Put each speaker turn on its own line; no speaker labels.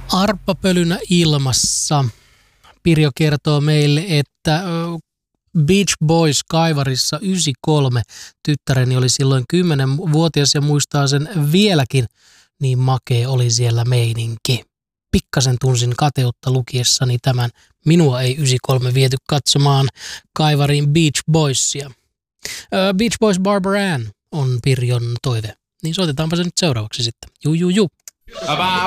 Arppapölynä ilmassa. Pirjo kertoo meille, että Beach Boys Kaivarissa 93 tyttäreni oli silloin 10-vuotias ja muistaa sen vieläkin, niin makea oli siellä meininki. Pikkasen tunsin kateutta lukiessani tämän. Minua ei 93 viety katsomaan Kaivariin Beach Boysia. Beach Boys Barbara Ann on Pirjon toive. Niin soitetaanpa se nyt seuraavaksi sitten. Juu.